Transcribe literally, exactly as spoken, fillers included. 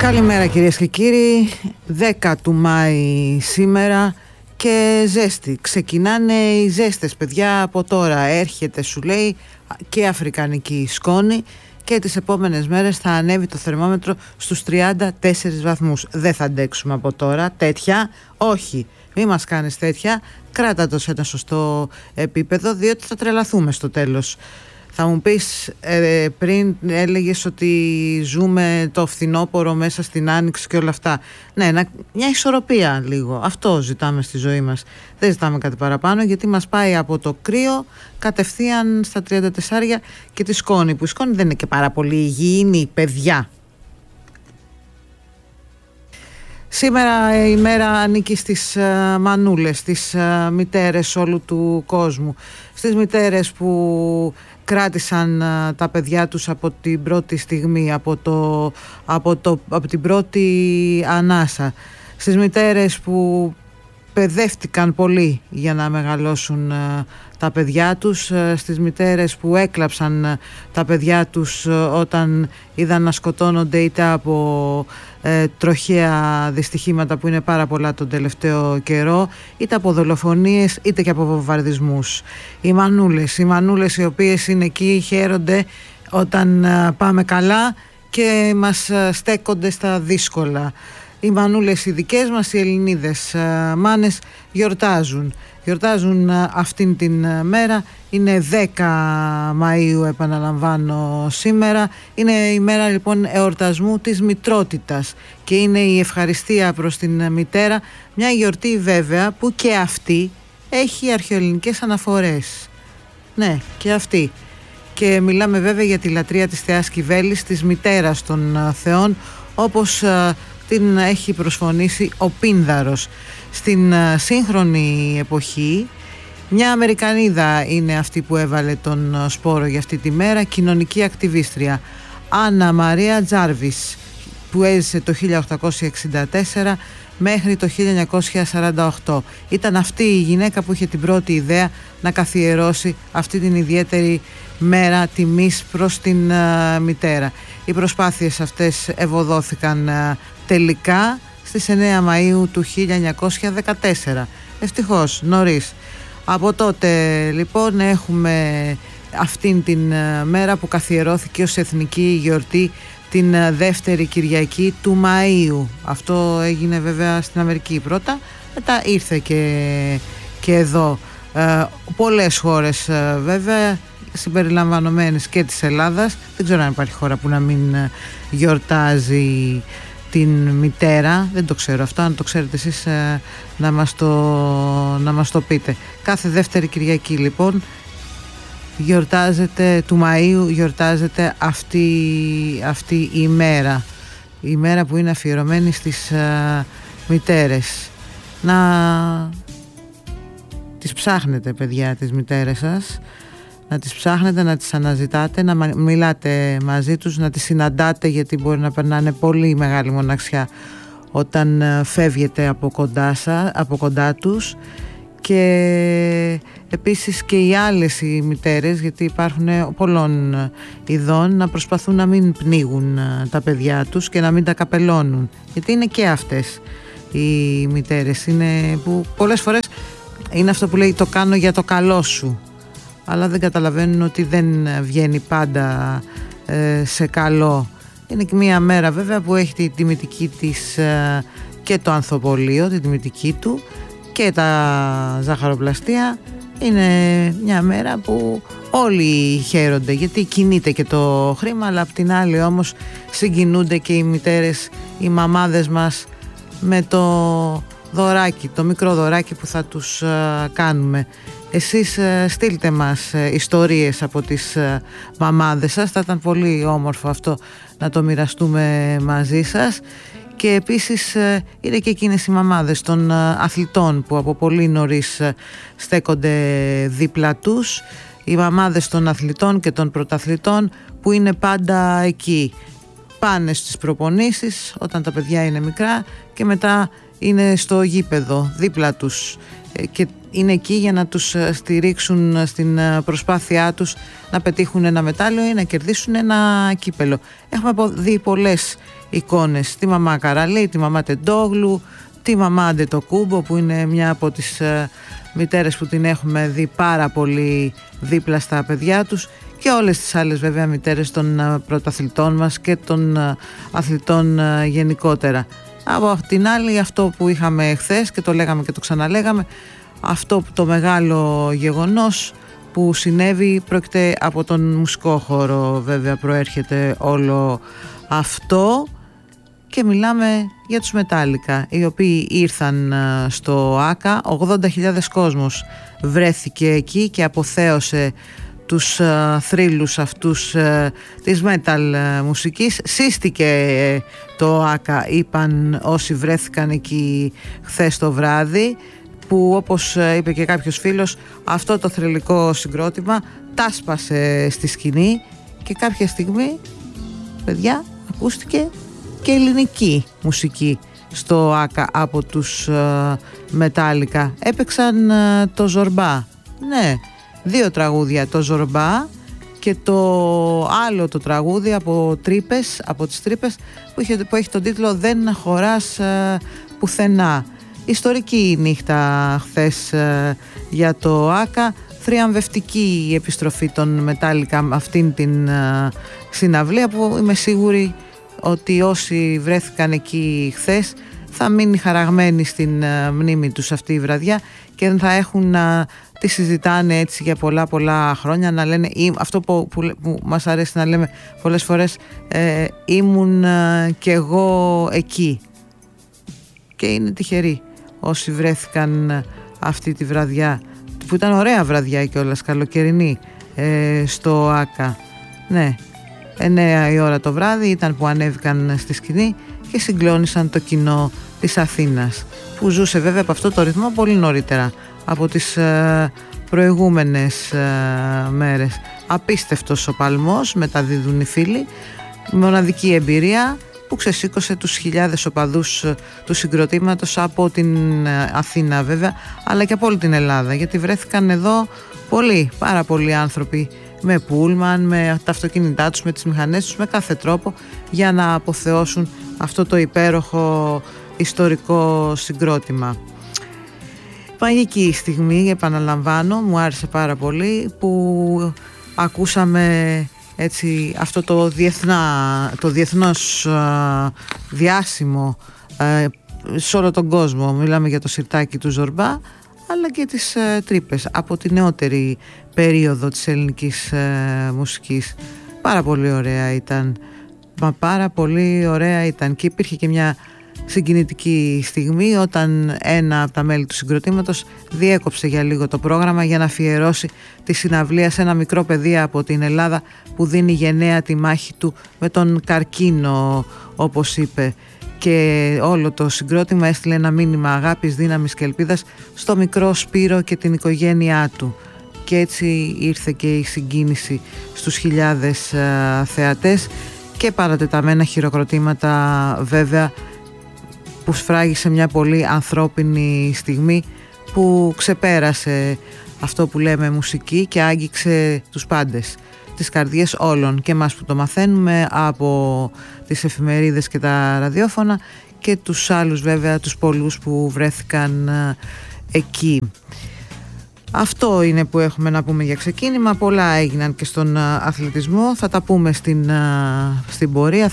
Καλημέρα κυρίες και κύριοι, δέκα του Μάη σήμερα και ζέστη. Ξεκινάνε οι ζέστες, παιδιά, από τώρα. Έρχεται, σου λέει, και αφρικανική σκόνη και τις επόμενες μέρες θα ανέβει το θερμόμετρο στους τριάντα τέσσερις βαθμούς. Δεν θα αντέξουμε από τώρα τέτοια, όχι, μη μας κάνεις τέτοια, κράτα το σε ένα σωστό επίπεδο, διότι θα τρελαθούμε στο τέλος. Θα μου πεις, ε, πριν έλεγες ότι ζούμε το φθινόπωρο μέσα στην άνοιξη και όλα αυτά. Ναι, να, μια ισορροπία λίγο. Αυτό ζητάμε στη ζωή μας. Δεν ζητάμε κάτι παραπάνω, γιατί μας πάει από το κρύο κατευθείαν στα τριάντα τέσσερα και τη σκόνη. Που η σκόνη δεν είναι και πάρα πολύ υγιεινή, παιδιά. Σήμερα η μέρα ανήκει στις uh, μανούλες, στις uh, μητέρες όλου του κόσμου. Στις μητέρες που κράτησαν uh, τα παιδιά τους από την πρώτη στιγμή, από, το, από, το, από την πρώτη ανάσα. Στις μητέρες που παιδεύτηκαν πολύ για να μεγαλώσουν uh, τα παιδιά τους, uh, στις μητέρες που έκλαψαν uh, τα παιδιά τους uh, όταν είδαν να σκοτώνονται είτε από ε, τροχαία δυστυχήματα που είναι πάρα πολλά τον τελευταίο καιρό, είτε από δολοφονίες είτε και από βομβαρδισμούς. Οι μανούλες, οι μανούλες οι οποίες είναι εκεί, χαίρονται όταν uh, πάμε καλά και μας uh, στέκονται στα δύσκολα. Οι μανούλες οι δικές μας, οι Ελληνίδες μάνες, γιορτάζουν. Γιορτάζουν αυτήν την μέρα. Είναι δέκα Μαΐου, επαναλαμβάνω, σήμερα. Είναι η μέρα λοιπόν εορτασμού της μητρότητας και είναι η ευχαριστία προς την μητέρα. Μια γιορτή βέβαια που και αυτή έχει αρχαιοελληνικές αναφορές. Ναι, και αυτή. Και μιλάμε βέβαια για τη λατρεία της θεάς Κιβέλης, της μητέρας των θεών, όπως την έχει προσφωνήσει ο Πίνδαρος. Στην σύγχρονη εποχή μια Αμερικανίδα είναι αυτή που έβαλε τον σπόρο για αυτή τη μέρα, κοινωνική ακτιβίστρια, Άννα Μαρία Τζάρβις, που έζησε το χίλια οκτακόσια εξήντα τέσσερα μέχρι το χίλια εννιακόσια σαράντα οκτώ. Ήταν αυτή η γυναίκα που είχε την πρώτη ιδέα να καθιερώσει αυτή την ιδιαίτερη μέρα τιμής προς την uh, μητέρα. Οι προσπάθειες αυτές ευωδόθηκαν uh, τελικά στις εννέα Μαΐου του χίλια εννιακόσια δεκατέσσερα. Ευτυχώς νωρίς. Από τότε λοιπόν έχουμε αυτήν την uh, μέρα που καθιερώθηκε ως εθνική γιορτή την uh, δεύτερη Κυριακή του Μαΐου. Αυτό έγινε βέβαια στην Αμερική πρώτα, μετά ήρθε και, και εδώ. Uh, πολλές χώρες uh, βέβαια, συμπεριλαμβανομένης και της Ελλάδας. Δεν ξέρω αν υπάρχει χώρα που να μην γιορτάζει την μητέρα. Δεν το ξέρω αυτό. Αν το ξέρετε εσείς, να μας το, να μας το πείτε. Κάθε δεύτερη Κυριακή λοιπόν γιορτάζεται, του Μαΐου γιορτάζεται αυτή, αυτή η ημέρα. Η ημέρα που είναι αφιερωμένη στις uh, μητέρες. Να τις ψάχνετε, παιδιά, τις μητέρες σας. Να τις ψάχνετε, να τις αναζητάτε, να μιλάτε μαζί τους, να τις συναντάτε, γιατί μπορεί να περνάνε πολύ μεγάλη μοναξιά όταν φεύγετε από κοντά, σας, από κοντά τους. Και επίσης και οι άλλες οι μητέρες, γιατί υπάρχουν πολλών ειδών, να προσπαθούν να μην πνίγουν τα παιδιά τους και να μην τα καπελώνουν, γιατί είναι και αυτές οι μητέρες, είναι που πολλές φορές είναι αυτό που λέει το κάνω για το καλό σου, αλλά δεν καταλαβαίνουν ότι δεν βγαίνει πάντα ε, σε καλό. Είναι και μία μέρα βέβαια που έχει τη τιμητική της ε, και το ανθοπολείο, τη τιμητική του, και τα ζαχαροπλαστεία. Είναι μια μέρα που όλοι χαίρονται, γιατί κινείται και το χρήμα, αλλά απ' την άλλη όμως συγκινούνται και οι μητέρες, οι μαμάδες μας, με το δωράκι, το μικρό δωράκι που θα τους uh, κάνουμε. Εσείς uh, στείλτε μας uh, ιστορίες από τις uh, μαμάδες σας. Θα ήταν πολύ όμορφο αυτό να το μοιραστούμε μαζί σας. Και επίσης uh, είναι και εκείνες οι μαμάδες των uh, αθλητών που από πολύ νωρίς uh, στέκονται δίπλα τους. Οι μαμάδες των αθλητών και των πρωταθλητών που είναι πάντα εκεί. Πάνε στις προπονήσεις όταν τα παιδιά είναι μικρά και μετά είναι στο γήπεδο δίπλα τους και είναι εκεί για να τους στηρίξουν στην προσπάθειά τους να πετύχουν ένα μετάλλιο ή να κερδίσουν ένα κύπελο. Έχουμε δει πολλές εικόνες, τη μαμά Καραλή, τη μαμά Τεντόγλου, τη μαμά Αντετοκούμπο που είναι μια από τις μητέρες που την έχουμε δει πάρα πολύ δίπλα στα παιδιά τους, και όλες τις άλλες βέβαια μητέρες των πρωταθλητών μας και των αθλητών γενικότερα. Από την άλλη, αυτό που είχαμε χθες και το λέγαμε και το ξαναλέγαμε, αυτό το μεγάλο γεγονός που συνέβη πρόκειται από τον μουσικό χώρο, βέβαια προέρχεται όλο αυτό, και μιλάμε για τους Μετάλλικα, οι οποίοι ήρθαν στο ΆΚΑ. ογδόντα χιλιάδες κόσμος βρέθηκε εκεί και αποθέωσε τους uh, θρύλους αυτούς uh, της metal uh, μουσικής. Σύστηκε uh, το ΆΚΑ, είπαν όσοι βρέθηκαν εκεί χθες το βράδυ, που όπως uh, είπε και κάποιος φίλος, αυτό το θρυλικό συγκρότημα τάσπασε στη σκηνή και κάποια στιγμή, παιδιά, ακούστηκε και ελληνική μουσική στο ΆΚΑ από τους uh, Μετάλλικα. Έπαιξαν uh, το Ζορμπά, ναι, δύο τραγούδια, το Ζορμπά και το άλλο το τραγούδι από τρύπες, από τις τρύπες που, είχε, που έχει τον τίτλο «Δεν χωράς ε, πουθενά». Ιστορική νύχτα χθες ε, για το ΆΚΑ, θριαμβευτική η επιστροφή των Μετάλλικα με αυτήν την ε, συναυλία, που είμαι σίγουρη ότι όσοι βρέθηκαν εκεί χθες θα μείνει χαραγμένοι στην ε, μνήμη τους αυτή η βραδιά και θα έχουν ε, τη συζητάνε έτσι για πολλά πολλά χρόνια, να λένε αυτό που, που, που μας αρέσει να λέμε πολλές φορές, ε, ήμουν ε, κι εγώ εκεί. Και είναι τυχεροί όσοι βρέθηκαν αυτή τη βραδιά, που ήταν ωραία βραδιά κιόλας, καλοκαιρινή, ε, στο ΆΚΑ. Ναι, εννέα η ώρα το βράδυ ήταν που ανέβηκαν στη σκηνή και συγκλώνησαν το κοινό της Αθήνας, που ζούσε βέβαια από αυτό το ρυθμό πολύ νωρίτερα από τις ε, προηγούμενες ε, μέρες. Απίστευτος ο παλμός, μεταδίδουν οι φίλοι, μοναδική εμπειρία που ξεσήκωσε τους χιλιάδες οπαδούς ε, του συγκροτήματος από την ε, Αθήνα βέβαια, αλλά και από όλη την Ελλάδα, γιατί βρέθηκαν εδώ πολλοί, πάρα πολλοί άνθρωποι με πούλμαν, με τα αυτοκίνητά τους, με τις μηχανές τους, με κάθε τρόπο για να αποθεώσουν αυτό το υπέροχο ιστορικό συγκρότημα. Μαγική στιγμή, επαναλαμβάνω, μου άρεσε πάρα πολύ που ακούσαμε έτσι αυτό το, διεθνά, το διεθνώς α, διάσημο α, σε όλο τον κόσμο. Μιλάμε για το σιρτάκι του Ζορμπά, αλλά και τις α, τρύπες από τη νεότερη περίοδο της ελληνικής α, μουσικής. Πάρα πολύ ωραία ήταν, μα πάρα πολύ ωραία ήταν, και υπήρχε και μια συγκινητική στιγμή όταν ένα από τα μέλη του συγκροτήματος διέκοψε για λίγο το πρόγραμμα για να αφιερώσει τη συναυλία σε ένα μικρό παιδί από την Ελλάδα που δίνει γενναία τη μάχη του με τον καρκίνο, όπως είπε, και όλο το συγκρότημα έστειλε ένα μήνυμα αγάπης, δύναμης και ελπίδας στο μικρό Σπύρο και την οικογένειά του, και έτσι ήρθε και η συγκίνηση στους χιλιάδες α, θεατές και παρατεταμένα χειροκροτήματα βέβαια, που σφράγισε μια πολύ ανθρώπινη στιγμή που ξεπέρασε αυτό που λέμε μουσική και άγγιξε τους πάντες, τις καρδιές όλων, και εμάς που το μαθαίνουμε από τις εφημερίδες και τα ραδιόφωνα, και τους άλλους βέβαια, τους πολλούς που βρέθηκαν εκεί. Αυτό είναι που έχουμε να πούμε για ξεκίνημα. Πολλά έγιναν και στον αθλητισμό, θα τα πούμε στην, στην πορεία.